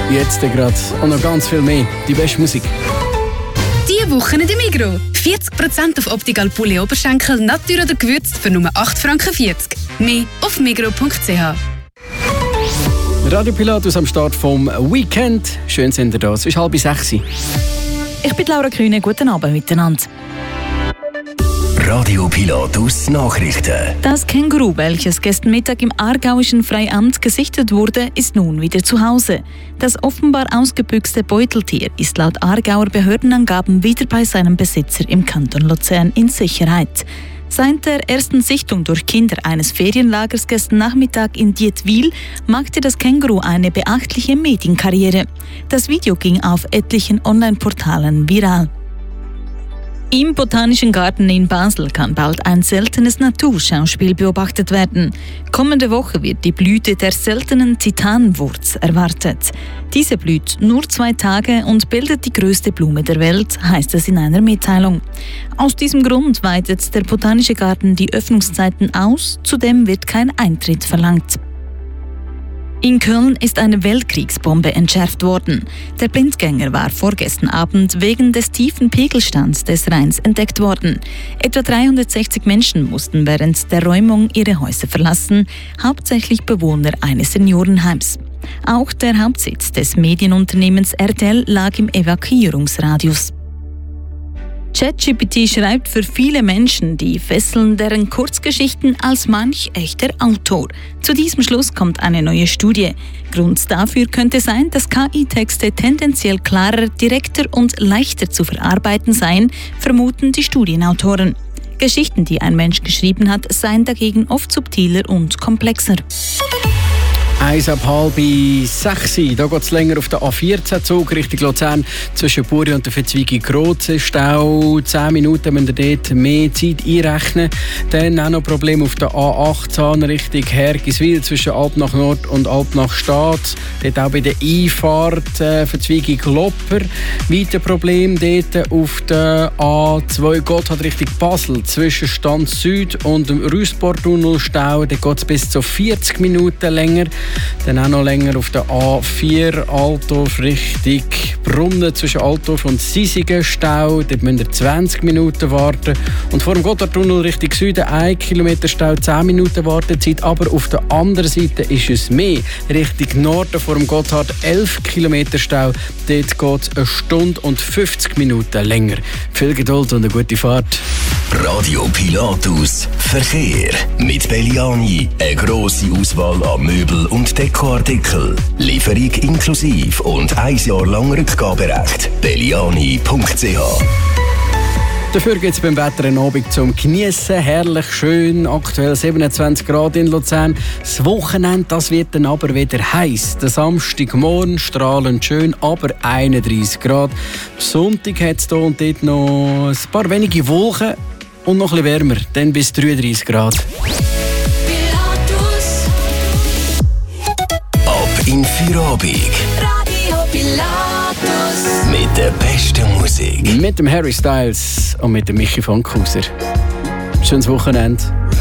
Jetzt gerade und noch ganz viel mehr. Die beste Musik. Diese Woche in der Migros. 40% auf Optical Pulli Oberschenkel, Natur oder gewürzt für nur 8,40 Franken. Mehr auf migros.ch. Radio Pilatus am Start vom Weekend. Schön sind ihr da. Es ist 5:30. Ich bin Laura Kühne. Guten Abend miteinander. Radio Pilatus Nachrichten. Das Känguru, welches gestern Mittag im aargauischen Freiamt gesichtet wurde, ist nun wieder zu Hause. Das offenbar ausgebüxte Beuteltier ist laut Aargauer Behördenangaben wieder bei seinem Besitzer im Kanton Luzern in Sicherheit. Seit der ersten Sichtung durch Kinder eines Ferienlagers gestern Nachmittag in Dietwil machte das Känguru eine beachtliche Medienkarriere. Das Video ging auf etlichen Online-Portalen viral. Im Botanischen Garten in Basel kann bald ein seltenes Naturschauspiel beobachtet werden. Kommende Woche wird die Blüte der seltenen Titanwurz erwartet. Diese blüht nur 2 Tage und bildet die größte Blume der Welt, heißt es in einer Mitteilung. Aus diesem Grund weitet der Botanische Garten die Öffnungszeiten aus, zudem wird kein Eintritt verlangt. In Köln ist eine Weltkriegsbombe entschärft worden. Der Blindgänger war vorgestern Abend wegen des tiefen Pegelstands des Rheins entdeckt worden. Etwa 360 Menschen mussten während der Räumung ihre Häuser verlassen, hauptsächlich Bewohner eines Seniorenheims. Auch der Hauptsitz des Medienunternehmens RTL lag im Evakuierungsradius. ChatGPT schreibt für viele Menschen die fesselnderen Kurzgeschichten als manch echter Autor. Zu diesem Schluss kommt eine neue Studie. Grund dafür könnte sein, dass KI-Texte tendenziell klarer, direkter und leichter zu verarbeiten seien, vermuten die Studienautoren. Geschichten, die ein Mensch geschrieben hat, seien dagegen oft subtiler und komplexer. 5:30. Da geht es länger auf der A14-Zug Richtung Luzern zwischen Buri und der Verzweigung Groze. Stau 10 Minuten, wenn ihr dort mehr Zeit einrechnen. Dann auch noch Probleme auf der A18 Richtung Hergiswil zwischen Alpnach Nord und Alpnach Stadt. Dort auch bei der Einfahrt Verzweigung Lopper. Weiter Problem dort auf der A2 Gotthard Richtung Basel zwischen Stand Süd und dem Rüssportunnel Stau. Dort geht es bis zu 40 Minuten länger. Dann auch noch länger auf der A4 Altdorf Richtung Brunnen zwischen Altdorf und Sisigen Stau. Dort müsst ihr 20 Minuten warten. Und vor dem Gotthardtunnel Richtung Süden 1 Kilometer Stau, 10 Minuten Wartezeit. Aber auf der anderen Seite ist es mehr. Richtung Norden vor dem Gotthard 11 Kilometer Stau. Dort geht es 1 Stunde und 50 Minuten länger. Viel Geduld und eine gute Fahrt. Radio Pilatus Verkehr. Mit Belliani eine grosse Auswahl an Möbel und Dekoartikel. Lieferung inklusiv und 1 Jahr lang Rückgaberecht. Belliani.ch. Dafür gibt es beim Wetter einen Abend zum Geniessen. Herrlich schön, aktuell 27 Grad in Luzern. Das Wochenende das wird dann aber wieder heiß. Der Samstagmorgen strahlend schön, aber 31 Grad. Am Sonntag hat es hier und dort noch ein paar wenige Wolken und noch ein bisschen wärmer, dann bis 33 Grad. Ab in Feierabend. Radio Pilatus. Mit der besten Musik. Mit dem Harry Styles und mit dem Michi Fankhauser. Schönes Wochenende.